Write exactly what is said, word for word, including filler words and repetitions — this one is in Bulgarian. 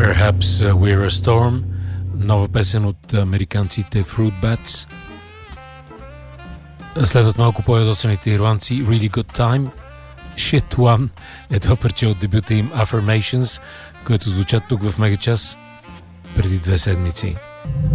Perhaps uh, We're a Storm, нова песен от американците Fruit Bats. Следват малко по-ядосаните ирландци Really Good Time. Shit One е това парче от дебюта им Affirmations, което звучат тук в Мегачас преди две седмици.